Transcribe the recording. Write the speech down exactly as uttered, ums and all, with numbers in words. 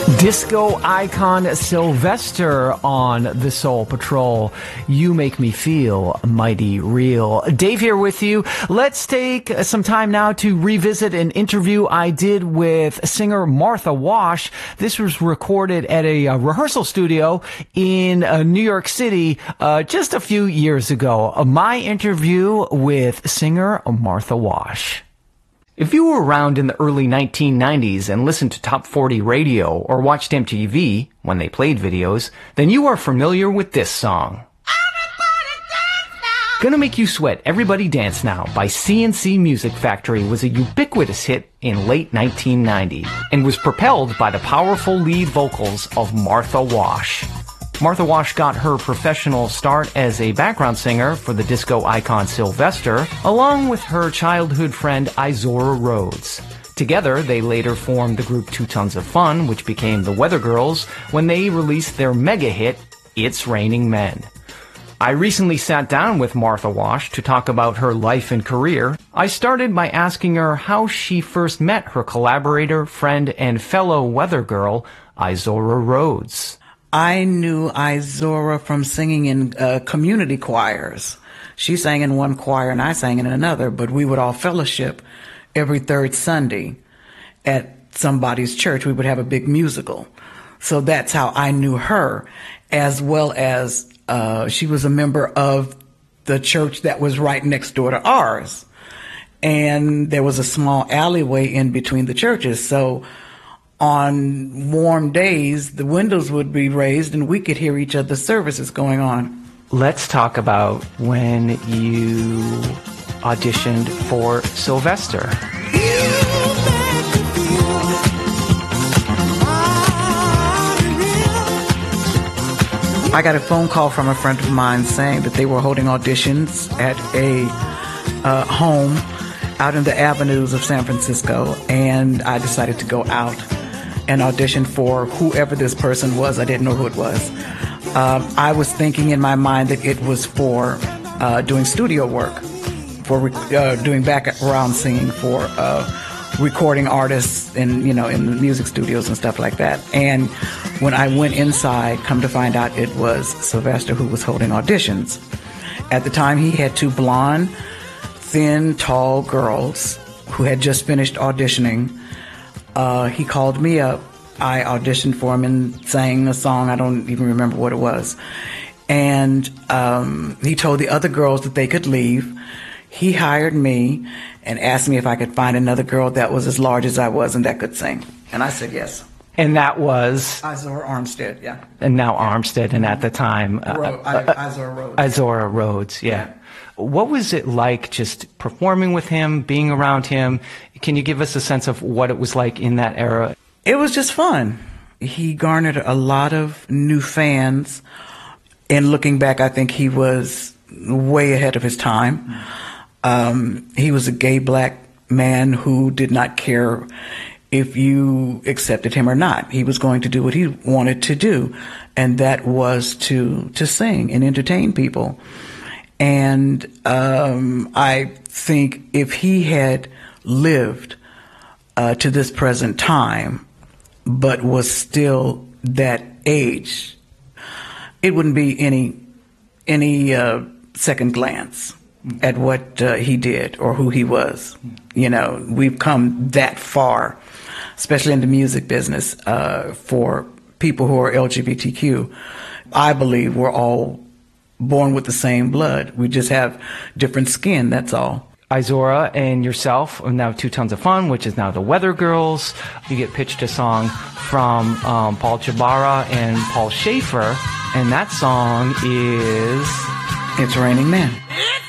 Disco icon Sylvester on the Soul Patrol. You make me feel mighty real. Dave here with you. Let's take some time now to revisit an interview I did with singer Martha Wash. This was recorded at a uh, rehearsal studio in uh, New York City uh, just a few years ago. Uh, my interview with singer Martha Wash. If you were around in the early nineteen nineties and listened to Top forty radio or watched M T V when they played videos, then you are familiar with this song. Gonna Make You Sweat, Everybody Dance Now by C N C Music Factory was a ubiquitous hit in late nineteen ninety and was propelled by the powerful lead vocals of Martha Wash. Martha Wash got her professional start as a background singer for the disco icon Sylvester, along with her childhood friend Izora Rhodes. Together, they later formed the group Two Tons of Fun, which became the Weather Girls when they released their mega hit, It's Raining Men. I recently sat down with Martha Wash to talk about her life and career. I started by asking her how she first met her collaborator, friend, and fellow Weather Girl, Izora Rhodes. I knew Izora from singing in uh, community choirs. She sang in one choir and I sang in another, but we would all fellowship every third Sunday at somebody's church. We would have a big musical. So that's how I knew her, as well as uh, she was a member of the church that was right next door to ours. And there was a small alleyway in between the churches. So on warm days, the windows would be raised and we could hear each other's services going on. Let's talk about when you auditioned for Sylvester. I got a phone call from a friend of mine saying that they were holding auditions at a uh, home out in the avenues of San Francisco, and I decided to go out and audition for whoever this person was. I didn't know who it was. Um, I was thinking in my mind that it was for uh, doing studio work, for uh, doing background singing for uh, recording artists in, you know, in the music studios and stuff like that. And when I went inside, come to find out it was Sylvester who was holding auditions. At the time, he had two blonde, thin, tall girls who had just finished auditioning. Uh, he called me up. I auditioned for him and sang a song. I don't even remember what it was. And um, he told the other girls that they could leave. He hired me and asked me if I could find another girl that was as large as I was and that could sing. And I said yes. And that was? Izora Armstead, yeah. And now Armstead, and at the time... Ro- uh, uh, Izora Rhodes. Izora Rhodes, yeah. yeah. What was it like just performing with him, being around him? Can you give us a sense of what it was like in that era? It was just fun. He garnered a lot of new fans. And looking back, I think he was way ahead of his time. Um, he was a gay black man who did not care if you accepted him or not. He was going to do what he wanted to do, and that was to to sing and entertain people. And um, I think if he had lived uh, to this present time, but was still that age, it wouldn't be any any uh, second glance at what uh, he did or who he was. You know, we've come that far, especially in the music business, uh, for people who are L G B T Q. I believe we're all born with the same blood. We just have different skin, that's all. Izora and yourself are now Two Tons of Fun, which is now the Weather Girls. You get pitched a song from um, Paul Jabara and Paul Schaefer, and that song is... It's Raining Men.